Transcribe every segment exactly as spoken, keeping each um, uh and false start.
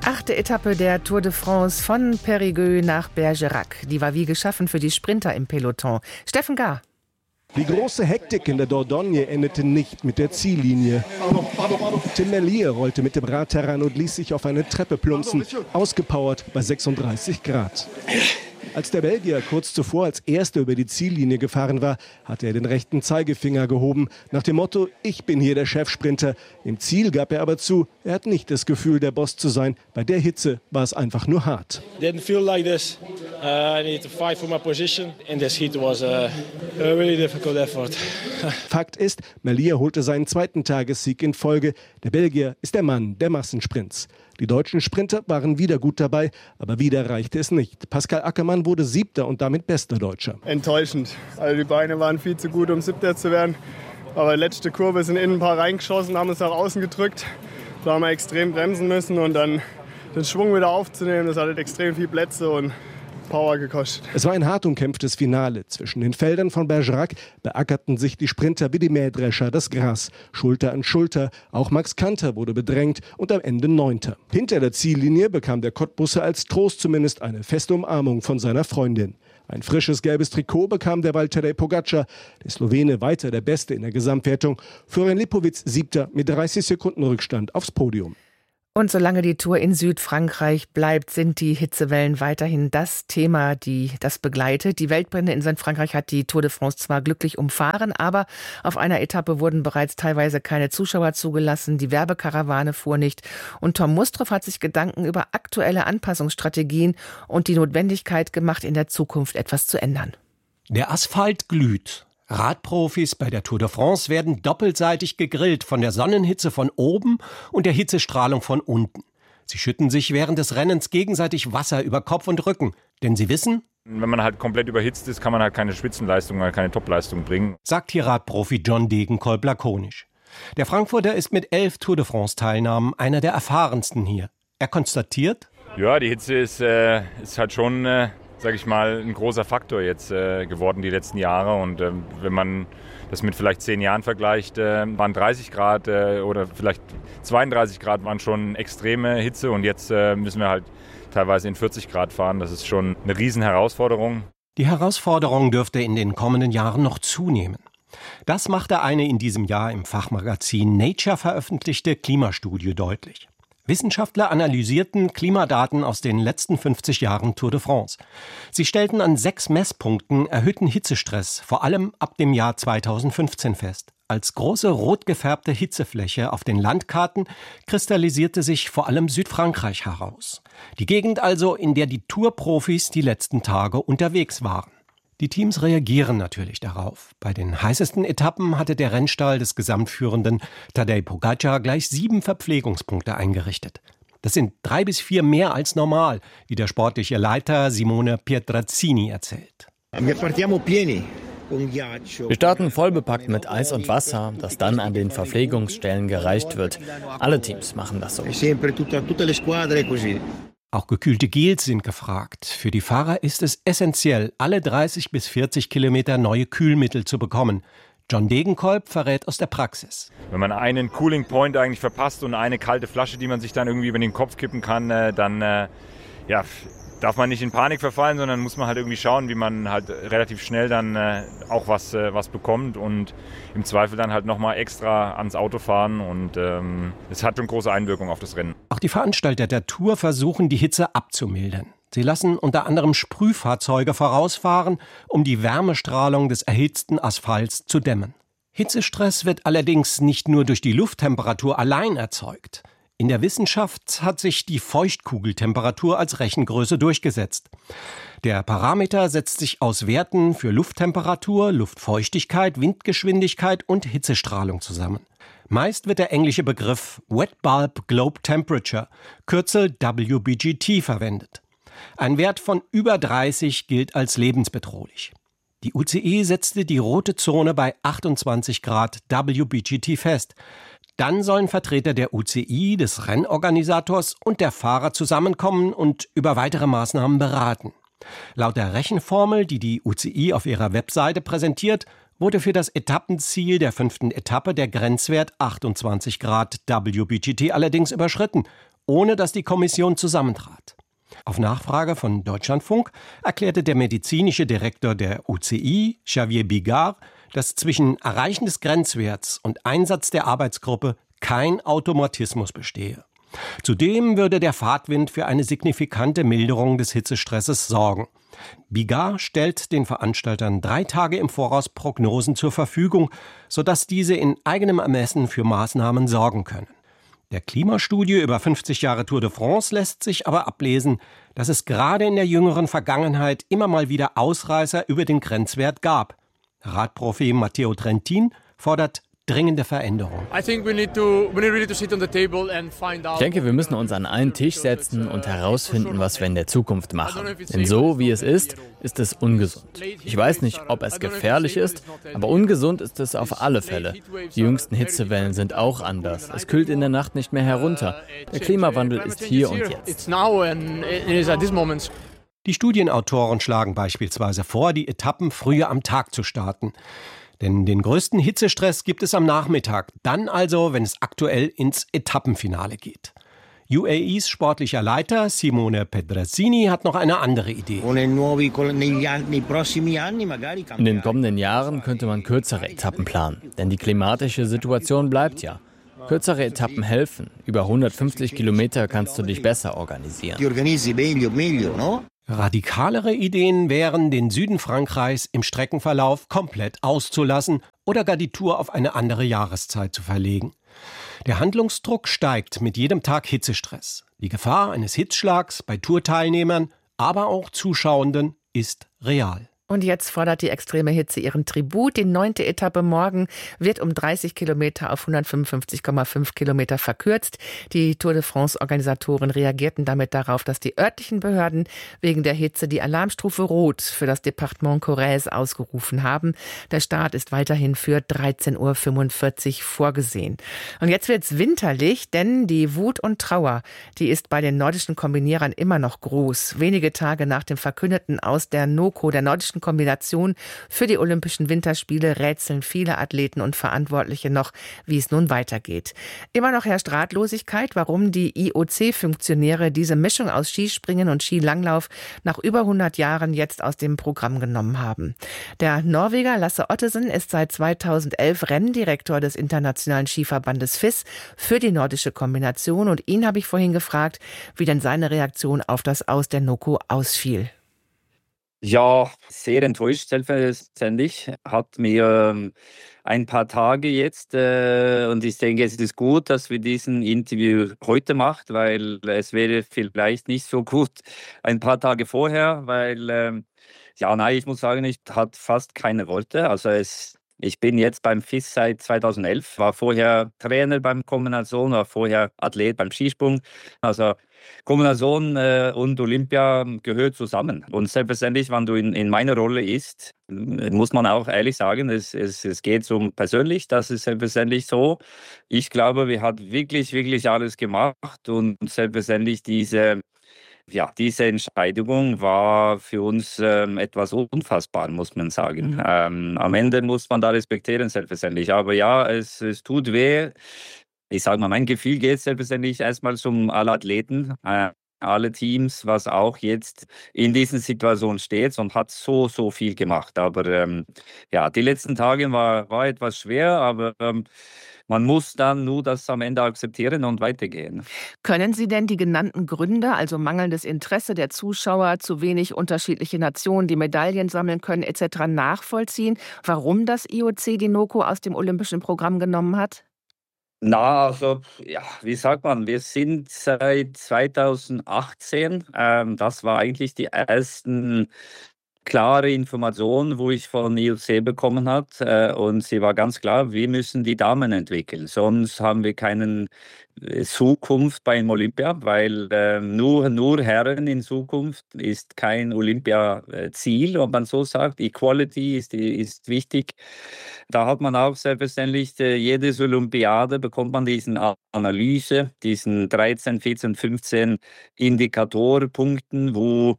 Achte Etappe der Tour de France von Périgueux nach Bergerac. Die war wie geschaffen für die Sprinter im Peloton. Steffen Gar. Die große Hektik in der Dordogne endete nicht mit der Ziellinie. Tim Merlier rollte mit dem Rad heran und ließ sich auf eine Treppe plumpsen, ausgepowert bei sechsunddreißig Grad. Als der Belgier kurz zuvor als Erster über die Ziellinie gefahren war, hatte er den rechten Zeigefinger gehoben, nach dem Motto, ich bin hier der Chefsprinter. Im Ziel gab er aber zu, er hat nicht das Gefühl, der Boss zu sein. Bei der Hitze war es einfach nur hart. Didn't feel like this. Uh, I needed to fight for my position. In this heat was a, a really difficult effort. Fakt ist, Merlier holte seinen zweiten Tagessieg in Folge. Der Belgier ist der Mann der Massensprints. Die deutschen Sprinter waren wieder gut dabei, aber wieder reichte es nicht. Pascal Ackermann wurde Siebter und damit bester Deutscher. Enttäuschend. Also die Beine waren viel zu gut, um Siebter zu werden. Aber letzte Kurve sind innen ein paar reingeschossen, haben es nach außen gedrückt. Da haben wir extrem bremsen müssen und dann den Schwung wieder aufzunehmen. Das hat extrem viel Plätze und Power gekostet. Es war ein hart umkämpftes Finale. Zwischen den Feldern von Bergerac beackerten sich die Sprinter wie die Mähdrescher das Gras. Schulter an Schulter. Auch Max Kanter wurde bedrängt und am Ende Neunter. Hinter der Ziellinie bekam der Cottbusser als Trost zumindest eine feste Umarmung von seiner Freundin. Ein frisches gelbes Trikot bekam der Tadej Pogačar, der Slowene weiter der Beste in der Gesamtwertung. Florian Lipowitz Siebter mit dreißig Sekunden Rückstand aufs Podium. Und solange die Tour in Südfrankreich bleibt, sind die Hitzewellen weiterhin das Thema, die das begleitet. Die Weltbrände in Südfrankreich hat die Tour de France zwar glücklich umfahren, aber auf einer Etappe wurden bereits teilweise keine Zuschauer zugelassen, die Werbekarawane fuhr nicht. Und Tom Mustroff hat sich Gedanken über aktuelle Anpassungsstrategien und die Notwendigkeit gemacht, in der Zukunft etwas zu ändern. Der Asphalt glüht. Radprofis bei der Tour de France werden doppelseitig gegrillt von der Sonnenhitze von oben und der Hitzestrahlung von unten. Sie schütten sich während des Rennens gegenseitig Wasser über Kopf und Rücken, denn sie wissen, wenn man halt komplett überhitzt ist, kann man halt keine Spitzenleistung, keine Topleistung bringen. Sagt hier Radprofi John Degenkolb lakonisch. Der Frankfurter ist mit elf Tour de France-Teilnahmen einer der erfahrensten hier. Er konstatiert, ja, die Hitze ist, äh, ist halt schon, äh, sag ich mal, ein großer Faktor jetzt äh, geworden die letzten Jahre. Und äh, wenn man das mit vielleicht zehn Jahren vergleicht, äh, waren dreißig Grad äh, oder vielleicht zweiunddreißig Grad waren schon extreme Hitze. Und jetzt äh, müssen wir halt teilweise in vierzig Grad fahren. Das ist schon eine riesen Herausforderung. Die Herausforderung dürfte in den kommenden Jahren noch zunehmen. Das machte eine in diesem Jahr im Fachmagazin Nature veröffentlichte Klimastudie deutlich. Wissenschaftler analysierten Klimadaten aus den letzten fünfzig Jahren Tour de France. Sie stellten an sechs Messpunkten erhöhten Hitzestress, vor allem ab dem Jahr zweitausendfünfzehn fest. Als große rot gefärbte Hitzefläche auf den Landkarten kristallisierte sich vor allem Südfrankreich heraus. Die Gegend also, in der die Tourprofis die letzten Tage unterwegs waren. Die Teams reagieren natürlich darauf. Bei den heißesten Etappen hatte der Rennstall des Gesamtführenden Tadej Pogačar gleich sieben Verpflegungspunkte eingerichtet. Das sind drei bis vier mehr als normal, wie der sportliche Leiter Simone Pietrazzini erzählt. Wir starten vollbepackt mit Eis und Wasser, das dann an den Verpflegungsstellen gereicht wird. Alle Teams machen das so. Auch gekühlte Gels sind gefragt. Für die Fahrer ist es essentiell, alle dreißig bis vierzig Kilometer neue Kühlmittel zu bekommen. John Degenkolb verrät aus der Praxis. Wenn man einen Cooling Point eigentlich verpasst und eine kalte Flasche, die man sich dann irgendwie über den Kopf kippen kann, dann ja, darf man nicht in Panik verfallen, sondern muss man halt irgendwie schauen, wie man halt relativ schnell dann auch was, was bekommt und im Zweifel dann halt nochmal extra ans Auto fahren und ähm, es hat schon große Einwirkung auf das Rennen. Auch die Veranstalter der Tour versuchen, die Hitze abzumildern. Sie lassen unter anderem Sprühfahrzeuge vorausfahren, um die Wärmestrahlung des erhitzten Asphalts zu dämmen. Hitzestress wird allerdings nicht nur durch die Lufttemperatur allein erzeugt. In der Wissenschaft hat sich die Feuchtkugeltemperatur als Rechengröße durchgesetzt. Der Parameter setzt sich aus Werten für Lufttemperatur, Luftfeuchtigkeit, Windgeschwindigkeit und Hitzestrahlung zusammen. Meist wird der englische Begriff Wet Bulb Globe Temperature, Kürzel W B G T, verwendet. Ein Wert von über dreißig gilt als lebensbedrohlich. Die U C I setzte die rote Zone bei achtundzwanzig Grad W B G T fest. Dann sollen Vertreter der U C I, des Rennorganisators und der Fahrer zusammenkommen und über weitere Maßnahmen beraten. Laut der Rechenformel, die die U C I auf ihrer Webseite präsentiert, wurde für das Etappenziel der fünften Etappe der Grenzwert achtundzwanzig Grad W B G T allerdings überschritten, ohne dass die Kommission zusammentrat. Auf Nachfrage von Deutschlandfunk erklärte der medizinische Direktor der U C I, Xavier Bigard, dass zwischen Erreichen des Grenzwerts und Einsatz der Arbeitsgruppe kein Automatismus bestehe. Zudem würde der Fahrtwind für eine signifikante Milderung des Hitzestresses sorgen. Bigard stellt den Veranstaltern drei Tage im Voraus Prognosen zur Verfügung, sodass diese in eigenem Ermessen für Maßnahmen sorgen können. Der Klimastudie über fünfzig Jahre Tour de France lässt sich aber ablesen, dass es gerade in der jüngeren Vergangenheit immer mal wieder Ausreißer über den Grenzwert gab. Radprofi Matteo Trentin fordert dringende Veränderung. Ich denke, wir müssen uns an einen Tisch setzen und herausfinden, was wir in der Zukunft machen. Denn so, wie es ist, ist es ungesund. Ich weiß nicht, ob es gefährlich ist, aber ungesund ist es auf alle Fälle. Die jüngsten Hitzewellen sind auch anders. Es kühlt in der Nacht nicht mehr herunter. Der Klimawandel ist hier und jetzt. Die Studienautoren schlagen beispielsweise vor, die Etappen früher am Tag zu starten. Denn den größten Hitzestress gibt es am Nachmittag, dann also, wenn es aktuell ins Etappenfinale geht. U A Es sportlicher Leiter Simone Pedrazzini hat noch eine andere Idee. In den kommenden Jahren könnte man kürzere Etappen planen, denn die klimatische Situation bleibt ja. Kürzere Etappen helfen. Über hundertfünfzig Kilometer kannst du dich besser organisieren. Radikalere Ideen wären, den Süden Frankreichs im Streckenverlauf komplett auszulassen oder gar die Tour auf eine andere Jahreszeit zu verlegen. Der Handlungsdruck steigt mit jedem Tag Hitzestress. Die Gefahr eines Hitzschlags bei Tourteilnehmern, aber auch Zuschauenden ist real. Und jetzt fordert die extreme Hitze ihren Tribut. Die neunte Etappe morgen wird um dreißig Kilometer auf hundertfünfundfünfzig Komma fünf Kilometer verkürzt. Die Tour de France-Organisatoren reagierten damit darauf, dass die örtlichen Behörden wegen der Hitze die Alarmstufe Rot für das Departement Corrèze ausgerufen haben. Der Start ist weiterhin für dreizehn Uhr fünfundvierzig vorgesehen. Und jetzt wird's winterlich, denn die Wut und Trauer, die ist bei den nordischen Kombinierern immer noch groß. Wenige Tage nach dem verkündeten Aus der NOKO, der nordischen Kombination für die Olympischen Winterspiele, rätseln viele Athleten und Verantwortliche noch, wie es nun weitergeht. Immer noch herrscht Ratlosigkeit, warum die I O C-Funktionäre diese Mischung aus Skispringen und Skilanglauf nach über hundert Jahren jetzt aus dem Programm genommen haben. Der Norweger Lasse Ottesen ist seit zweitausendelf Renndirektor des Internationalen Skiverbandes F I S für die nordische Kombination und ihn habe ich vorhin gefragt, wie denn seine Reaktion auf das Aus der NOKO ausfiel. Ja, sehr enttäuscht selbstverständlich. Hat mir ähm, ein paar Tage jetzt äh, und ich denke, es ist gut, dass wir diesen Interview heute macht, weil es wäre vielleicht nicht so gut ein paar Tage vorher, weil ähm, ja, nein, ich muss sagen, ich hat fast keine Worte. Also es Ich bin jetzt beim F I S seit zweitausendelf, war vorher Trainer beim Kombination, war vorher Athlet beim Skisprung. Also Kombination äh, und Olympia gehört zusammen. Und selbstverständlich, wenn du in, in meiner Rolle bist, muss man auch ehrlich sagen, es, es, es geht um persönlich, das ist selbstverständlich so. Ich glaube, wir haben wirklich, wirklich alles gemacht und selbstverständlich diese Ja, diese Entscheidung war für uns ähm, etwas unfassbar, muss man sagen. Mhm. Ähm, am Ende muss man da respektieren, selbstverständlich. Aber ja, es, es tut weh. Ich sage mal, mein Gefühl geht selbstverständlich erstmal um alle Athleten, äh, alle Teams, was auch jetzt in dieser Situation steht und hat so, so viel gemacht. Aber ähm, ja, die letzten Tage war, war etwas schwer, aber ähm, man muss dann nur das am Ende akzeptieren und weitergehen. Können Sie denn die genannten Gründe, also mangelndes Interesse der Zuschauer, zu wenig unterschiedliche Nationen, die Medaillen sammeln können et cetera nachvollziehen, warum das I O C die NOKO aus dem olympischen Programm genommen hat? Na, also, ja, wie sagt man, wir sind seit zweitausendachtzehn, ähm, das war eigentlich die ersten klare Information, wo ich von I O C bekommen habe. Äh, und sie war ganz klar, wir müssen die Damen entwickeln. Sonst haben wir keine äh, Zukunft beim Olympia, weil äh, nur, nur Herren in Zukunft ist kein Olympia-Ziel, ob man so sagt. Equality ist, ist wichtig. Da hat man auch selbstverständlich, äh, jedes Olympiade bekommt man diesen Analyse, diesen dreizehn, vierzehn, fünfzehn Indikatorpunkten, wo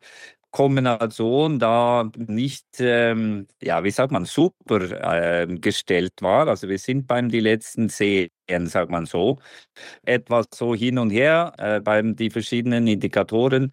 Kombination da nicht, ähm, ja, wie sagt man, super äh, gestellt war. Also wir sind beim die letzten Serien, sagt man so, etwas so hin und her äh, beim die verschiedenen Indikatoren.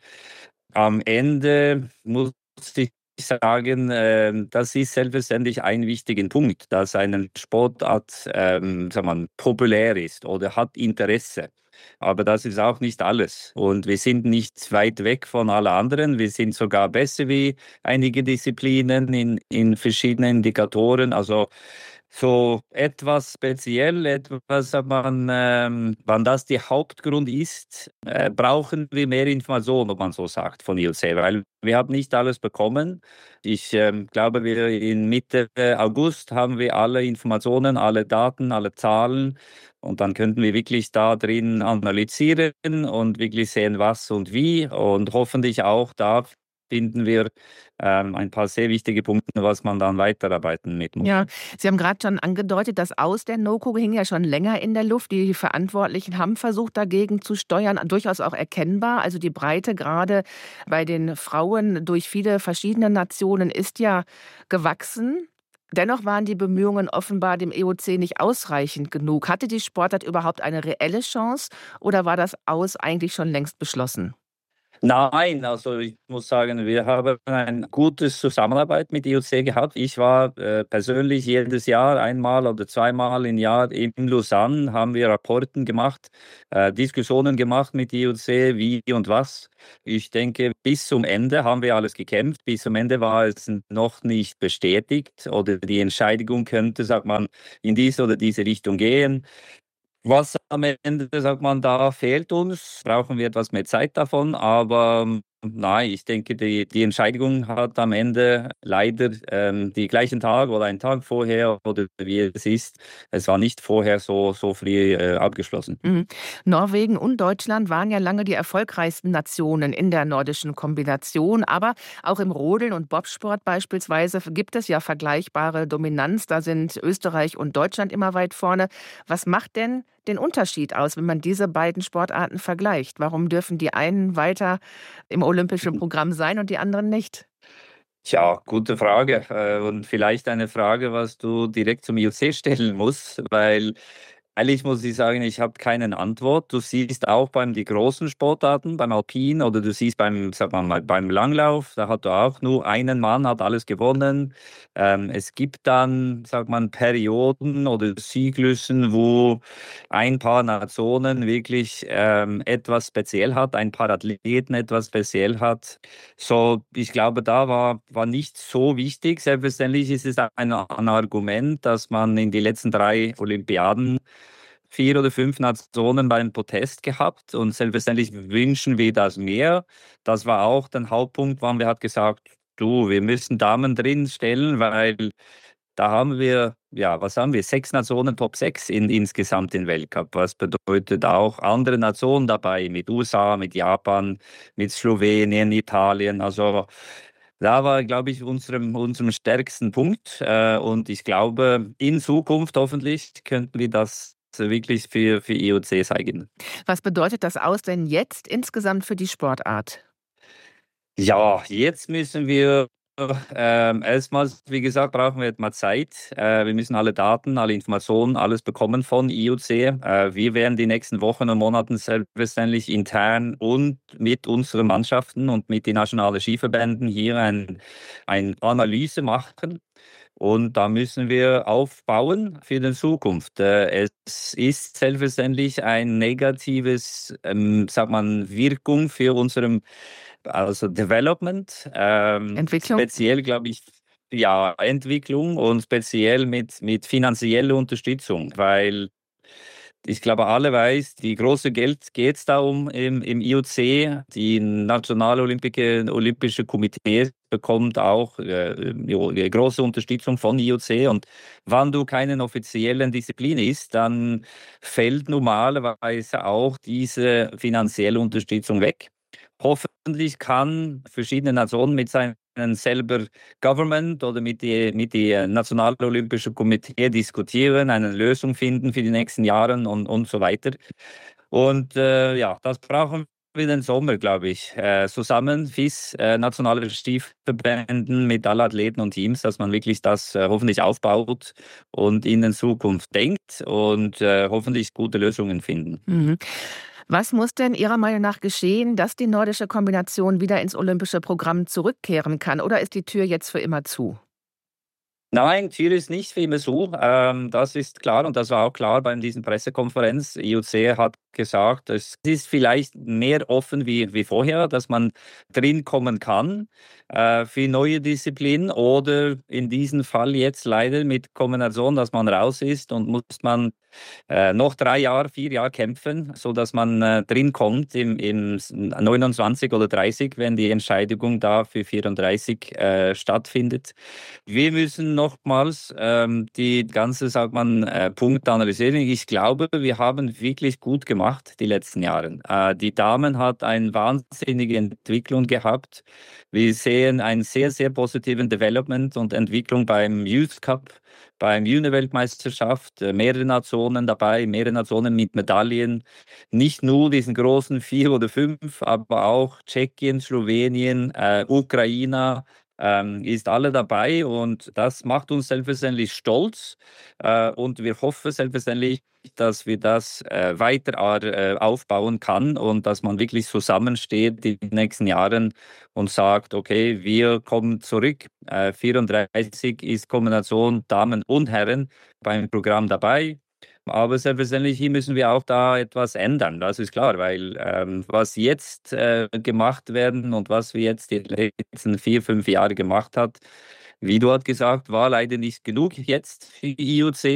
Am Ende muss ich sagen, äh, das ist selbstverständlich ein wichtiger Punkt, dass eine Sportart ähm, sagt man, populär ist oder hat Interesse. Aber das ist auch nicht alles. Und wir sind nicht weit weg von allen anderen. Wir sind sogar besser wie einige Disziplinen in, in verschiedenen Indikatoren. Also so etwas speziell, etwas, sagt man, ähm, wann das der Hauptgrund ist, äh, brauchen wir mehr Informationen, ob man so sagt, von I O C, weil wir haben nicht alles bekommen. Ich ähm, glaube, wir in Mitte August haben wir alle Informationen, alle Daten, alle Zahlen und dann könnten wir wirklich da drin analysieren und wirklich sehen, was und wie und hoffentlich auch da finden wir ähm, ein paar sehr wichtige Punkte, was man dann weiterarbeiten mit muss. Ja, Sie haben gerade schon angedeutet, das Aus der NOKO hing ja schon länger in der Luft. Die Verantwortlichen haben versucht, dagegen zu steuern, durchaus auch erkennbar. Also die Breite gerade bei den Frauen durch viele verschiedene Nationen ist ja gewachsen. Dennoch waren die Bemühungen offenbar dem E O C nicht ausreichend genug. Hatte die Sportart überhaupt eine reelle Chance oder war das Aus eigentlich schon längst beschlossen? Nein, also ich muss sagen, wir haben eine gute Zusammenarbeit mit I O C gehabt. Ich war äh, persönlich jedes Jahr einmal oder zweimal im Jahr in Lausanne, haben wir Rapporten gemacht, äh, Diskussionen gemacht mit I O C, wie und was. Ich denke, bis zum Ende haben wir alles gekämpft. Bis zum Ende war es noch nicht bestätigt oder die Entscheidung könnte, sagt man, in diese oder diese Richtung gehen. Was am Ende, sagt man, da fehlt uns, brauchen wir etwas mehr Zeit davon, aber nein, ich denke, die, die Entscheidung hat am Ende leider ähm, die gleichen Tag oder einen Tag vorher oder wie es ist, es war nicht vorher so, so früh äh, abgeschlossen. Mhm. Norwegen und Deutschland waren ja lange die erfolgreichsten Nationen in der nordischen Kombination, aber auch im Rodeln und Bobsport beispielsweise gibt es ja vergleichbare Dominanz, da sind Österreich und Deutschland immer weit vorne. Was macht denn den Unterschied aus, wenn man diese beiden Sportarten vergleicht? Warum dürfen die einen weiter im olympischen Programm sein und die anderen nicht? Tja, gute Frage. Äh, Und vielleicht eine Frage, was du direkt zum I O C stellen musst, weil ehrlich muss ich sagen, ich habe keine Antwort. Du siehst auch beim die großen Sportarten, beim Alpin oder du siehst beim, sag mal, beim Langlauf, da hat du auch nur einen Mann, hat alles gewonnen. Ähm, es gibt dann, sag mal, Perioden oder Zyklusen, wo ein paar Nationen wirklich ähm, etwas speziell hat, ein paar Athleten etwas speziell hat. So, ich glaube, da war, war nicht so wichtig. Selbstverständlich ist es ein, ein Argument, dass man in die letzten drei Olympiaden vier oder fünf Nationen beim Protest gehabt und selbstverständlich wünschen wir das mehr. Das war auch der Hauptpunkt, wann wir hat gesagt, du, wir müssen Damen drin stellen, weil da haben wir, ja, was haben wir? Sechs Nationen, Top sechs in, insgesamt im Weltcup. Was bedeutet auch andere Nationen dabei, mit U S A, mit Japan, mit Slowenien, Italien. Also da war, glaube ich, unserem, unserem stärksten Punkt. Äh, und ich glaube, in Zukunft hoffentlich könnten wir das wirklich für, für I O C zeigen. Was bedeutet das Aus denn jetzt insgesamt für die Sportart? Ja, jetzt müssen wir ähm, erstmals, wie gesagt, brauchen wir etwas Zeit. Äh, wir müssen alle Daten, alle Informationen, alles bekommen von I O C. Äh, wir werden die nächsten Wochen und Monaten selbstverständlich intern und mit unseren Mannschaften und mit den nationalen Skiverbänden hier ein, ein Analyse machen. Und da müssen wir aufbauen für die Zukunft. Äh, Es ist selbstverständlich ein negatives, ähm, sagt man, Wirkung für unseren, also Development. Ähm, Entwicklung? Speziell, glaube ich, ja, Entwicklung und speziell mit, mit finanzieller Unterstützung, weil ich glaube, alle weiß, die große Geld geht es da um im, im I O C. Die Nationale Olympische, Olympische Komitee bekommt auch äh, die große Unterstützung von I O C. Und wenn du keinen offiziellen Disziplin ist, dann fällt normalerweise auch diese finanzielle Unterstützung weg. Hoffentlich kann verschiedene Nationen mit seinen selber Government oder mit die, mit die Nationale Olympische Komitee diskutieren, eine Lösung finden für die nächsten Jahre und, und so weiter. Und äh, ja, das brauchen wie den Sommer, glaube ich. Äh, zusammen, F I S, äh, nationale Stiefverbänden mit allen Athleten und Teams, dass man wirklich das äh, hoffentlich aufbaut und in die Zukunft denkt und äh, hoffentlich gute Lösungen finden. Mhm. Was muss denn Ihrer Meinung nach geschehen, dass die nordische Kombination wieder ins olympische Programm zurückkehren kann? Oder ist die Tür jetzt für immer zu? Nein, Tür ist nicht für immer so. Ähm, das ist klar und das war auch klar bei dieser Pressekonferenz. I O C hat gesagt, es ist vielleicht mehr offen wie, wie vorher, dass man drin kommen kann äh, für neue Disziplinen oder in diesem Fall jetzt leider mit Kombination, dass man raus ist und muss man äh, noch drei Jahre, vier Jahre kämpfen, sodass man äh, drin kommt im, im neunundzwanzig oder dreißig, wenn die Entscheidung da für vierunddreißig äh, stattfindet. Wir müssen nochmals ähm, die ganze, sagt man, äh, Punkte analysieren. Ich glaube, wir haben wirklich gut gemacht die letzten Jahre. Äh, die Damen hat eine wahnsinnige Entwicklung gehabt. Wir sehen einen sehr, sehr positiven Development und Entwicklung beim Youth Cup, beim Junior-Weltmeisterschaft, äh, mehrere Nationen dabei, mehrere Nationen mit Medaillen. Nicht nur diesen großen vier oder fünf, aber auch Tschechien, Slowenien, äh, Ukraine, Ähm, ist alle dabei und das macht uns selbstverständlich stolz äh, und wir hoffen selbstverständlich, dass wir das äh, weiter äh, aufbauen kann und dass man wirklich zusammensteht in den nächsten Jahren und sagt, okay, wir kommen zurück. Äh, vierunddreißig ist Kombination Damen und Herren beim Programm dabei. Aber selbstverständlich hier müssen wir auch da etwas ändern, das ist klar, weil ähm, was jetzt äh, gemacht werden und was wir jetzt die letzten vier, fünf Jahre gemacht hat, wie du hast gesagt, war leider nicht genug jetzt für I O C.